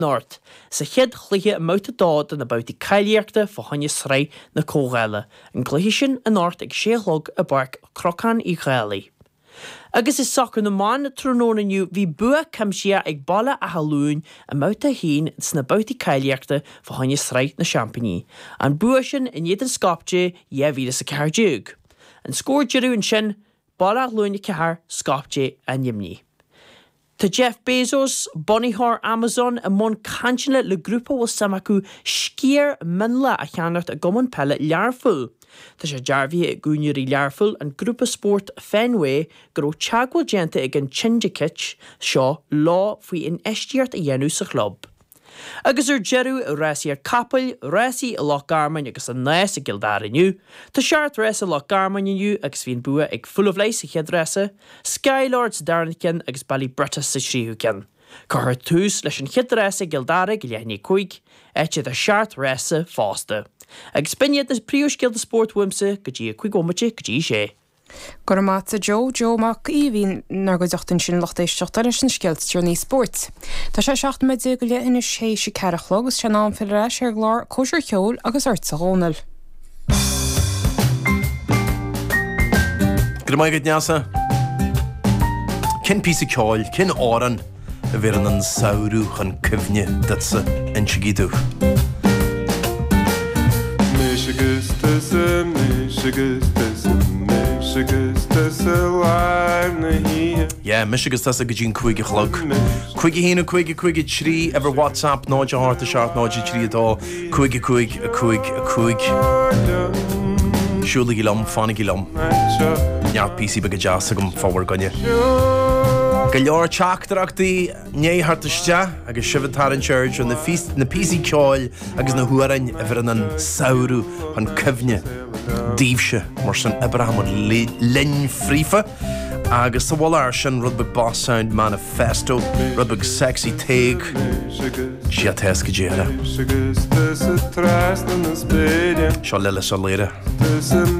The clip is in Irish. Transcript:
North, sa chéad chluthe mouta dád na bouti cailíochta fáhanne srei na cógáile, an gluiche sin an North ag séhlog a barc crocán I Ghaelaí. Agus is sacr na man na tróna nniu bhí bua camsia ag balla a halún a mouta hín sna bouti cailíochta fáhanne srei na Champaigní, an bua sin in iad an scapte hí sa cairdiúg. An scór jeú an sin, balla lúna cehar scapte a nimní. Tá Jeff Bezos, Bonnyhar Amazon a mon canchile le grúpa was samacu sciar minla a cheannacht a gomon pelle learful. Tá sé jarvi a gúnirí learful an grúpa sport Fenway gro chagwal gente ag an Chindikich seo lá fui in estiart a dhéanú sa club. Agus jeru rasi capel, rasi a Lochgarman agus a nes a gildar iniu. Tá seart res a Lochgarman iniu agus vín bua ag full of leis a chedresa. Skylords darniken agus Ballybrutta sa sríhuken. Cahar tús leis an chedresa gildare gilehni cuig, etche a seart resa fásta. Agus spinniad na priús gild sport wimse gají a cuig omache gají sé. Gormata Joe Mac Evin nar go dochtan sin lochtéisteach ar sin scilt journey sport. Tá sé 7 me go le ina sé sé carachlog agus se ná fillre sé glár cóir cheol agus ort a rónal. Go mai go neasa. Cin písa ceáil, cin áran a bhíar an saoú chun cymhne datsa in sigidú. Yeah, Michigan's that's a good gene quick chlog. Quickie hino quick tree ever WhatsApp no your heart the sharp no tree at all. Quick. Surely gilum, funny gilum. Yeah, PC big jazz gum forward gonye. Galor chak drakti nei hartista agus shivatar in church on the feast na PC coil agus na huaran ever an sauru an kevne. Díobse mar san Abraham lin frífa agus sa bhil sin rudbeg boss sound manifesto rudbeg sexy take si tesca déire seo leile sa léire